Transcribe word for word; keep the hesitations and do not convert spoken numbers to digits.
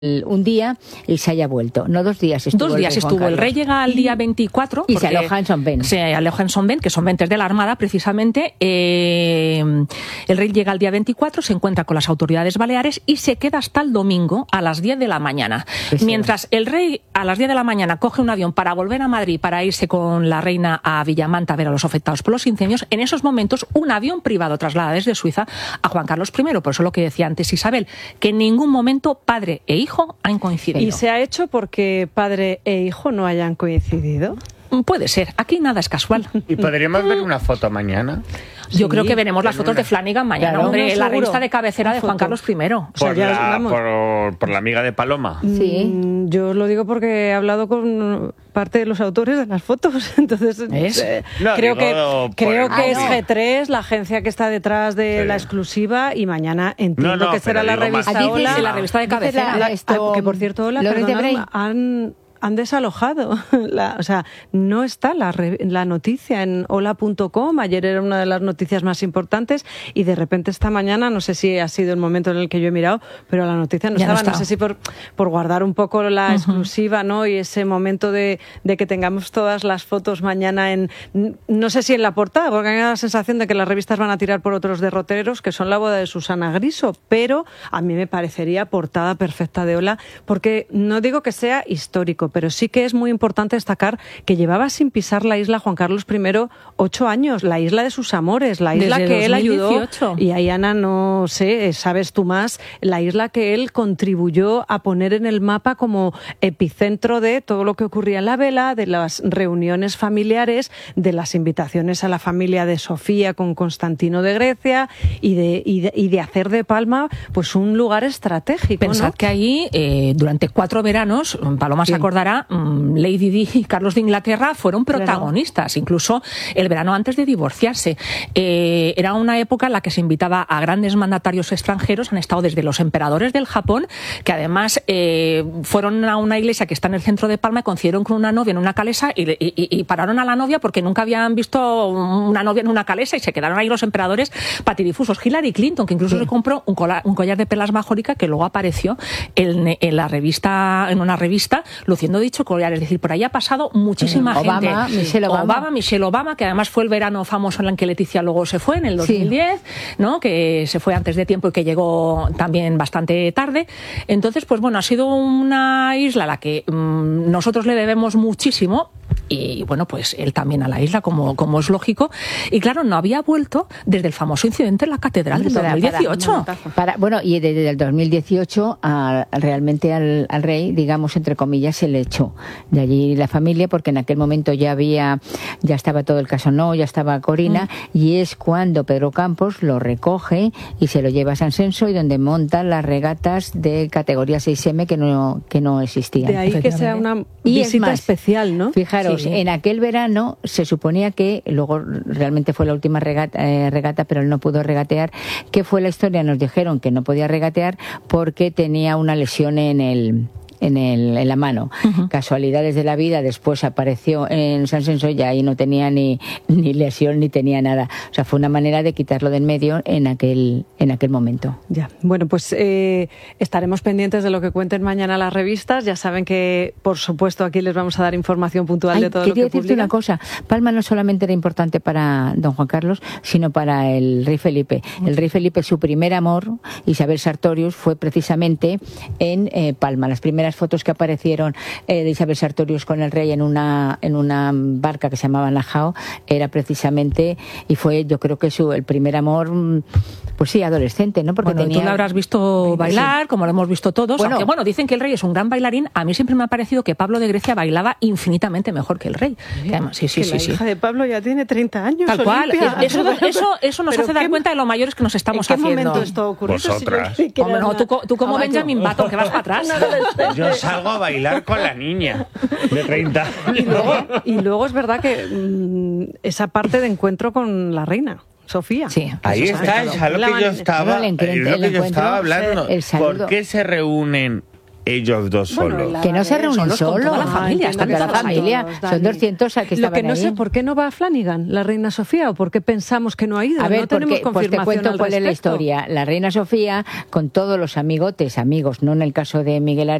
un día y se haya vuelto. No dos días estuvo. Dos días el estuvo. El rey llega al día veinticuatro. Y se aloja en Son Vent. Se aloja en Son Vent, que Son Vent es de la Armada, precisamente. Eh, el rey llega al día veinticuatro, se encuentra con las autoridades baleares y se queda hasta el domingo a las diez de la mañana. Pues Mientras sí. el rey a las diez de la mañana coge un avión para volver a Madrid para irse con la reina a Villamanta a ver a los afectados por los incendios, en esos momentos un avión privado traslada desde Suiza a Juan Carlos primero. Por eso lo que decía antes Isabel, que en ningún momento padre e hijo han coincidido. ¿Y se ha hecho porque padre e hijo no hayan coincidido? Puede ser. Aquí nada es casual. ¿Y podríamos ver una foto mañana? Yo sí, creo que veremos las fotos una... de Flanagan mañana, claro, hombre, no, la revista de cabecera de Juan Carlos primero. Por, o sea, ya, la, por, por la amiga de Paloma. Sí. Mm, yo lo digo porque he hablado con parte de los autores de las fotos, entonces eh, no, creo digo, que creo el... que ah, es no. G tres, la agencia que está detrás de sí. la exclusiva, y mañana entiendo no, no, que será la revista más... Hola. Sí, la revista de cabecera. La, esto, que por cierto, Hola, perdonad, han... han desalojado, la, o sea, no está la, la noticia en hola punto com, ayer era una de las noticias más importantes y de repente esta mañana, no sé si ha sido el momento en el que yo he mirado, pero la noticia no ya estaba, no, no sé si por, por guardar un poco la uh-huh. exclusiva, ¿no? Y ese momento de, de que tengamos todas las fotos mañana en, no sé si en la portada, porque me da la sensación de que las revistas van a tirar por otros derroteros, que son la boda de Susana Griso, pero a mí me parecería portada perfecta de Hola, porque no digo que sea histórico, pero sí que es muy importante destacar que llevaba sin pisar la isla Juan Carlos primero ocho años, la isla de sus amores, la isla Desde que él ayudó, y ahí Ana, no sé, sabes tú más, la isla que él contribuyó a poner en el mapa como epicentro de todo lo que ocurría en la vela, de las reuniones familiares, de las invitaciones a la familia de Sofía con Constantino de Grecia y de, y de, y de hacer de Palma pues un lugar estratégico. Pensad, ¿no?, que allí eh, durante cuatro veranos, Paloma se acordará, Lady Di y Carlos de Inglaterra fueron protagonistas, claro. Incluso el verano antes de divorciarse. Eh, era una época en la que se invitaba a grandes mandatarios extranjeros, han estado desde los emperadores del Japón, que además eh, fueron a una iglesia que está en el centro de Palma y coincidieron con una novia en una calesa y, y, y pararon a la novia porque nunca habían visto una novia en una calesa y se quedaron ahí los emperadores patidifusos. Hillary Clinton, que incluso sí. se compró un collar, un collar de perlas majórica que luego apareció en, en la revista, en una revista, luciendo dicho collar. Es decir, por ahí ha pasado muchísima Obama, gente. Michelle Obama. Obama, Michelle Obama, que además fue el verano famoso en el que Leticia luego se fue, en el dos mil diez, sí. ¿no? Que se fue antes de tiempo y que llegó también bastante tarde. Entonces, pues bueno, ha sido una isla a la que mmm, nosotros le debemos muchísimo. Y bueno, pues él también a la isla, como, como es lógico. Y claro, no había vuelto desde el famoso incidente en la catedral del para, dos mil dieciocho. Para, para, bueno, y desde el dos mil dieciocho a, realmente al, al rey, digamos, entre comillas, se le echó de allí la familia, porque en aquel momento ya había, ya estaba todo el caso, no, ya estaba Corina, mm. y es cuando Pedro Campos lo recoge y se lo lleva a San Censo, y donde montan las regatas de categoría seis eme que no, que no existían. De ahí que sea una y visita más, especial, ¿no? Fijaros, sí. en aquel verano se suponía que, luego realmente fue la última regata, eh, regata, pero él no pudo regatear. ¿Qué fue la historia? Nos dijeron que no podía regatear porque tenía una lesión en el... En, el, en la mano. Uh-huh. Casualidades de la vida, después apareció en San Censo y ahí no tenía ni, ni lesión ni tenía nada. O sea, fue una manera de quitarlo del medio en aquel, en aquel momento. Ya, bueno, pues eh, estaremos pendientes de lo que cuenten mañana las revistas. Ya saben que, por supuesto, aquí les vamos a dar información puntual Ay, de todo lo que quería decirte publican. una cosa. Palma no solamente era importante para don Juan Carlos, sino para el rey Felipe. El rey Felipe, su primer amor, Isabel Sartorius, fue precisamente en eh, Palma. Las primeras fotos que aparecieron eh, de Isabel Sartorius con el rey en una en una barca que se llamaba Najao era precisamente, y fue, yo creo que su el primer amor, pues sí, adolescente, ¿no? Porque bueno, tenía... tú lo habrás visto bailar, sí. como lo hemos visto todos. Bueno, aunque, bueno, dicen que el rey es un gran bailarín. A mí siempre me ha parecido que Pablo de Grecia bailaba infinitamente mejor que el rey. Sí, además, sí, sí, que sí, la sí. hija de Pablo ya tiene treinta años. Tal cual. Eso, eso, eso nos hace dar qué, cuenta de lo mayores que nos estamos haciendo. haciendo. ¿En qué momento esto ocurrió? Vosotras. Si yo, Hombre, no, tú, tú como Benjamin Button, que vas para atrás. Yo salgo a bailar con la niña de treinta años. Y luego, y luego es verdad que mmm, esa parte de encuentro con la reina Sofía. Sí, ahí está, es a lo que yo estaba, es lo que yo estaba hablando. ¿Por qué se reúnen ellos dos Bueno, solos. la- Que no se Vale, reúnen solos con solos. toda la familia, Ay, están con toda la todos ahí. familia. todos, Son Dani. doscientos que Lo estaban que no ahí. sé, ¿por qué no va a Flanagan, la reina Sofía? ¿O por qué pensamos que no ha ido? A ver, no tenemos porque, pues te confirmación cuento al cuál es la respecto. historia. La reina Sofía, con todos los amigotes, amigos, no en el caso de Miguel